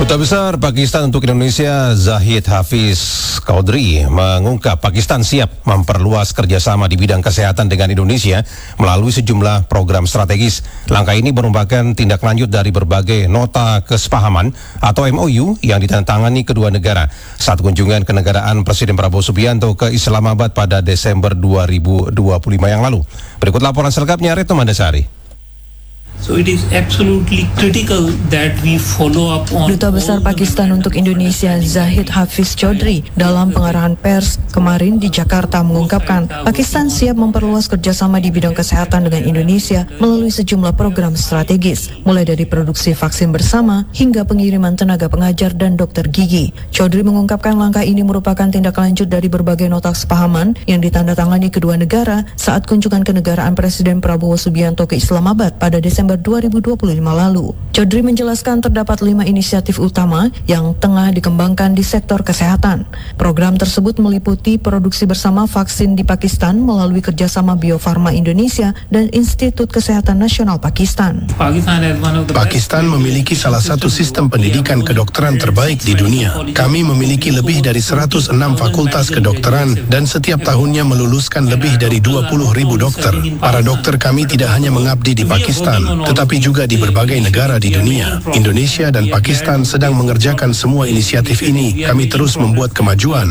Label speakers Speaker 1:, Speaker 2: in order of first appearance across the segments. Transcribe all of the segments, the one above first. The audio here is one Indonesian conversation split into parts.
Speaker 1: Duta Besar Pakistan untuk Indonesia Zahid Hafiz Chaudhry mengungkap Pakistan siap memperluas kerjasama di bidang kesehatan dengan Indonesia melalui sejumlah program strategis. Langkah ini merupakan tindak lanjut dari berbagai nota kesepahaman atau MOU yang ditandatangani kedua negara saat kunjungan kenegaraan Presiden Prabowo Subianto ke Islamabad pada Desember 2025 yang lalu. Berikut laporan selengkapnya Retno Mandasari.
Speaker 2: So it is absolutely critical that we follow up on.
Speaker 3: Duta Besar Pakistan untuk Indonesia Zahid Hafiz Chaudhry dalam pengarahan pers kemarin di Jakarta mengungkapkan Pakistan siap memperluas kerjasama di bidang kesehatan dengan Indonesia melalui sejumlah program strategis, mulai dari produksi vaksin bersama hingga pengiriman tenaga pengajar dan dokter gigi. Chaudhry mengungkapkan langkah ini merupakan tindak lanjut dari berbagai nota kesepahaman yang ditandatangani kedua negara saat kunjungan kenegaraan Presiden Prabowo Subianto ke Islamabad pada Desember 2025 lalu. Chaudhry menjelaskan terdapat 5 inisiatif utama yang tengah dikembangkan di sektor kesehatan. Program tersebut meliputi produksi bersama vaksin di Pakistan melalui kerjasama Bio Farma Indonesia dan Institut Kesehatan Nasional Pakistan.
Speaker 4: Pakistan memiliki salah satu sistem pendidikan kedokteran terbaik di dunia. Kami memiliki lebih dari 106 fakultas kedokteran dan setiap tahunnya meluluskan lebih dari 20.000 dokter. Para dokter kami tidak hanya mengabdi di Pakistan, tetapi juga di berbagai negara di dunia. Indonesia dan Pakistan sedang mengerjakan semua inisiatif ini. Kami terus membuat kemajuan.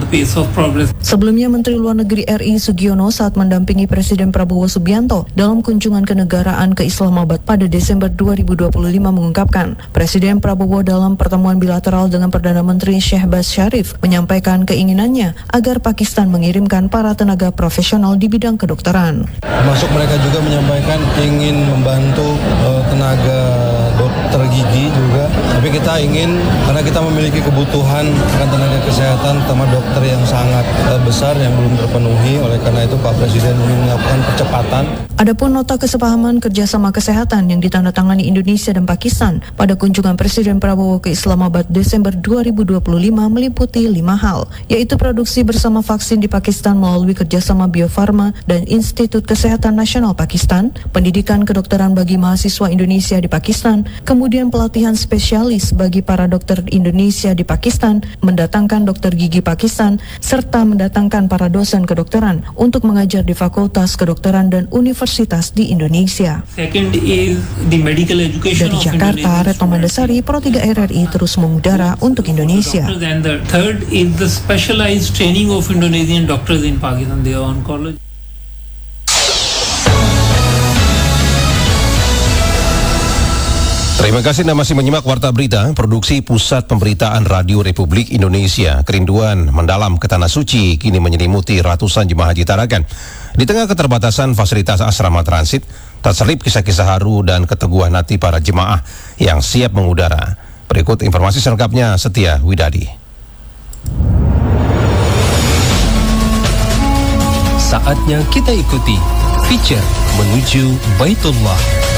Speaker 3: Sebelumnya, Menteri Luar Negeri RI Sugiono saat mendampingi Presiden Prabowo Subianto dalam kunjungan kenegaraan ke Islamabad pada Desember 2025 mengungkapkan, Presiden Prabowo dalam pertemuan bilateral dengan Perdana Menteri Shehbaz Sharif menyampaikan keinginannya agar Pakistan mengirimkan para tenaga profesional di bidang kedokteran.
Speaker 5: Termasuk mereka juga menyampaikan ingin membantu tenaga dokter gigi juga, tapi kita ingin, karena kita memiliki kebutuhan akan tenaga kesehatan terutama dokter yang sangat besar yang belum terpenuhi, oleh karena itu Pak Presiden ingin melakukan percepatan.
Speaker 3: Adapun nota kesepahaman kerjasama kesehatan yang ditandatangani Indonesia dan Pakistan pada kunjungan Presiden Prabowo ke Islamabad Desember 2025 meliputi 5 hal, yaitu produksi bersama vaksin di Pakistan melalui kerjasama Bio Farma dan Institut Kesehatan Nasional Pakistan, pendidikan kedokteran bagi mahasiswa Indonesia di Pakistan, kemudian pelatihan spesialis bagi para dokter Indonesia di Pakistan, mendatangkan dokter gigi Pakistan, serta mendatangkan para dosen kedokteran untuk mengajar di fakultas kedokteran dan universitas di Indonesia.
Speaker 2: Second is the medical education
Speaker 3: Dari Jakarta, Retno Mandasari, Pro 3 RRI terus mengudara untuk Indonesia.
Speaker 2: And the third is the specialized training of Indonesian doctors in Pakistan. They are oncology.
Speaker 1: Terima kasih Anda masih menyimak Warta Berita, produksi Pusat Pemberitaan Radio Republik Indonesia. Kerinduan mendalam ke Tanah Suci kini menyelimuti ratusan jemaah haji Tarakan. Di tengah keterbatasan fasilitas asrama transit, terselip kisah-kisah haru dan keteguhan hati para jemaah yang siap mengudara. Berikut informasi selengkapnya, Setia Widadi.
Speaker 6: Saatnya kita ikuti feature menuju Baitullah.